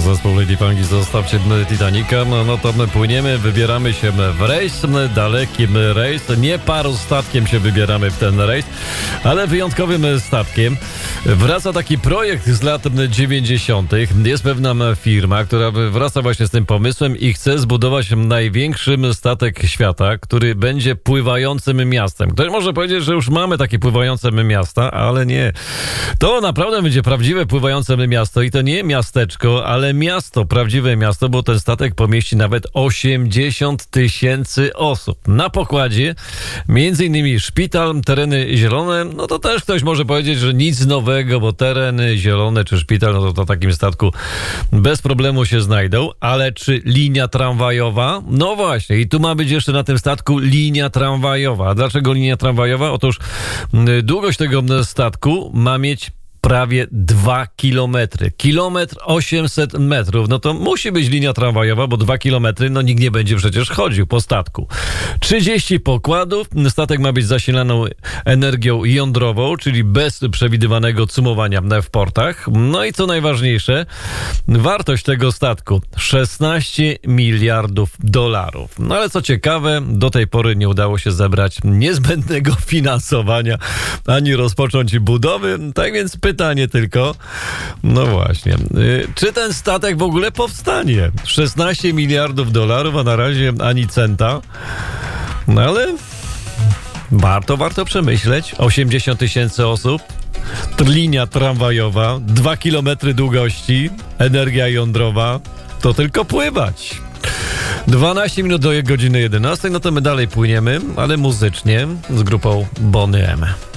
Zespół Lady Funky, zostawcie Titanica. No to my płyniemy, wybieramy się w rejs, dalekim rejs. Nie parostatkiem się wybieramy w ten rejs, ale wyjątkowym statkiem. Wraca taki projekt z lat 90. Jest pewna firma, która wraca właśnie z tym pomysłem i chce zbudować największy statek świata, który będzie pływającym miastem. Ktoś może powiedzieć, że już mamy takie pływające miasta, ale nie. To naprawdę będzie prawdziwe pływające miasto i to nie miasteczko, ale miasto, prawdziwe miasto, bo ten statek pomieści nawet 80 000 osób. Na pokładzie między innymi szpital, tereny zielone, no to też ktoś może powiedzieć, że nic nowego, bo tereny zielone czy szpital, no to na takim statku bez problemu się znajdą, ale czy linia tramwajowa? No właśnie, i tu ma być jeszcze na tym statku linia tramwajowa. A dlaczego linia tramwajowa? Otóż długość tego statku ma mieć prawie 2 kilometry. 800 metrów. No to musi być linia tramwajowa, bo 2 kilometry, no nikt nie będzie przecież chodził po statku. 30 pokładów. Statek ma być zasilaną energią jądrową, czyli bez przewidywanego cumowania w portach. No i co najważniejsze, wartość tego statku 16 miliardów dolarów. No ale co ciekawe, do tej pory nie udało się zebrać niezbędnego finansowania, ani rozpocząć budowy. Tak więc pytanie tylko, no właśnie, czy ten statek w ogóle powstanie? 16 miliardów dolarów, a na razie ani centa. No ale warto przemyśleć. 80 000 osób, linia tramwajowa, 2 kilometry długości, energia jądrowa, to tylko pływać. 12 minut do godziny 11, no to my dalej płyniemy, ale muzycznie z grupą Boney M.